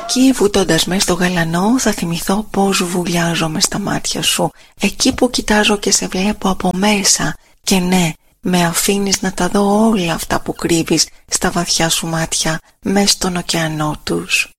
Εκεί βουτώντας μες στο γαλανό θα θυμηθώ πως βουλιάζομαι στα μάτια σου, εκεί που κοιτάζω και σε βλέπω από μέσα. Και ναι, με αφήνεις να τα δω όλα αυτά που κρύβεις στα βαθιά σου μάτια, μες στον ωκεανό τους.